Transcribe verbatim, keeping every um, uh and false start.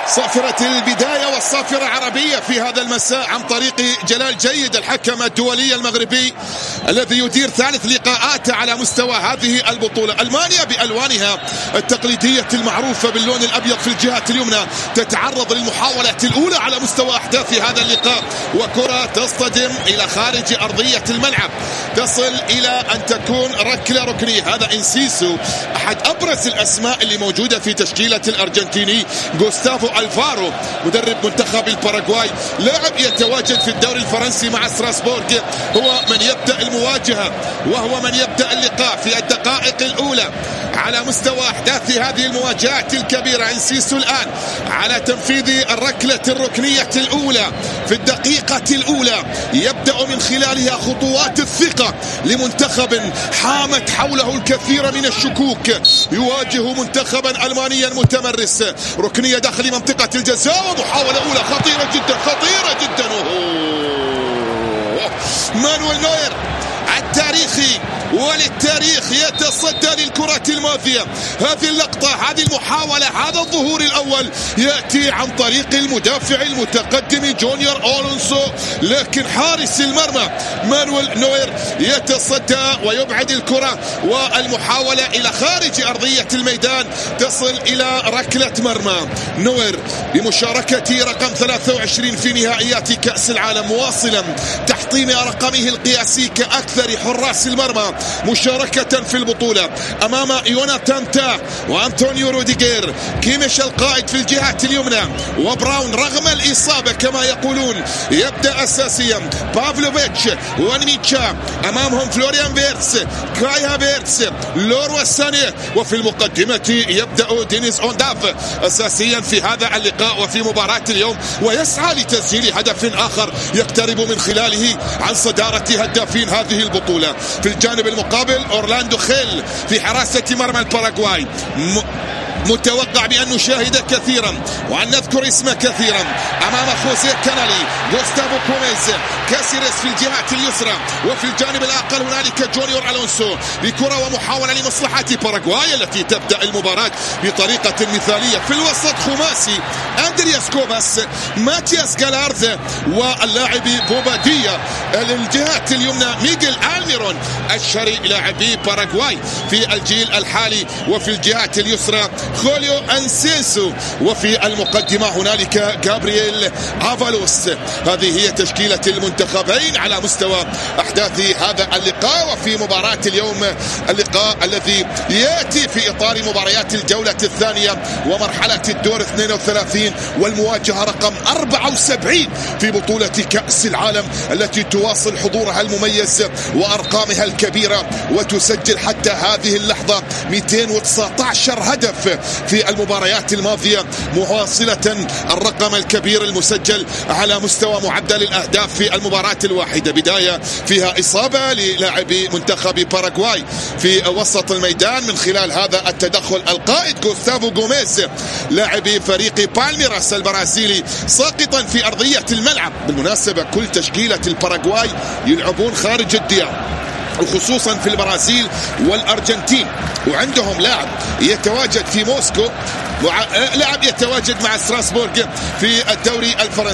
صافرة البداية والصافرة عربية في هذا المساء عن طريق جلال جيد الحكم الدولي المغربي الذي يدير ثالث لقاءاته على مستوى هذه البطولة. ألمانيا بألوانها التقليدية المعروفة باللون الأبيض في الجهة اليمنى تتعرض للمحاولة الأولى على مستوى أحداث هذا اللقاء، وكرة تصطدم إلى خارج أرضية الملعب تصل إلى أن تكون ركلة ركنية. هذا إنسيسو أحد أبرز الأسماء اللي موجودة في تشكيلة الأرجنتيني غوستافو ألفارو مدرب منتخب الباراغواي، لاعب يتواجد في الدوري الفرنسي مع ستراسبورغ، هو من يبدأ المواجهة وهو من يبدأ اللقاء في الدقائق الأولى على مستوى أحداث هذه المواجهات الكبيرة. إنسيسو الآن على تنفيذ الركلة الركنية الأولى في الدقيقة الأولى، يبدأ من خلالها خطوات الثقة لمنتخب حامت حوله الكثير من الشكوك، يواجه منتخبا ألمانيا متمرس. ركنية داخل منطقة الجزاء ومحاولة أولى خطيرة جدا خطيرة جدا. أوه. مانويل نوير التاريخي وللتاريخ يتصدى للكرة الماضية. هذه اللقطة، هذه المحاولة، هذا الظهور الأول يأتي عن طريق المدافع المتقدم جونيور أولونسو، لكن حارس المرمى مانويل نوير يتصدى ويبعد الكرة، والمحاولة إلى خارج أرضية الميدان تصل إلى ركلة مرمى. نوير بمشاركة رقم ثلاثة وعشرين في نهائيات كأس العالم، مواصلا تحطيم رقمه القياسي كأكثر حراس المرمى مشاركة في البطولة أمام يوناتان تا وأنطونيو روديغير. كيميش القائد في الجهة اليمنى وبراون رغم الإصابة كما يقولون يبدأ أساسيا. بافلوفيتش وانميتشا أمامهم فلوريان فيرتس، كاي هافيرتس، لوروا ساني، وفي المقدمة يبدأ دينيس أونداف أساسيا في هذا اللقاء وفي مباراة اليوم، ويسعى لتسجيل هدف آخر يقترب من خلاله عن صدارة هدافين هذه البطولة. في الجانب المقابل أورلاندو خيل في حراسة مرمى الباراغواي، م... متوقع بأن نشاهد كثيرا وأن نذكر اسمه كثيرا أمام خوزيه كانالي، غوستافو كوميز، كاسيريس في الجهة اليسرى، وفي الجانب الآخر هنالك جونيور ألونسو بكرة ومحاولة لمصلحة باراغواي التي تبدأ المباراة بطريقة مثالية. في الوسط خماسي أندرياس كوباس، ماتياس جالارز، واللاعب بوبادية. للجهة اليمنى ميغيل ألميرون الشري لاعبي باراغواي في الجيل الحالي، وفي الجهة اليسرى خوليو أنسيسو، وفي المقدمة هنالك جابرييل آفالوس. هذه هي تشكيلة المنتخبين على مستوى أحداث هذا اللقاء وفي مباراة اليوم، اللقاء الذي يأتي في إطار مباريات الجولة الثانية ومرحلة الدور اثنين وثلاثين والمواجهة رقم أربعة وسبعين في بطولة كأس العالم التي تواصل حضورها المميز وأرقامها الكبيرة، وتسجل حتى هذه اللحظة مئتين وتسعة عشر هدف في المباريات الماضية، مواصلة الرقم الكبير المسجل على مستوى معدل الأهداف في المباراة الواحدة. بداية فيها إصابة للاعبي منتخب باراغواي في وسط الميدان من خلال هذا التدخل. القائد غوستافو غوميز لاعبي فريق بالميراس البرازيلي ساقطا في أرضية الملعب. بالمناسبة كل تشكيلة الباراغواي يلعبون خارج الديار، وخصوصا في البرازيل والأرجنتين، وعندهم لاعب يتواجد في موسكو، لاعب يتواجد مع ستراسبورغ في الدوري الفرنسي.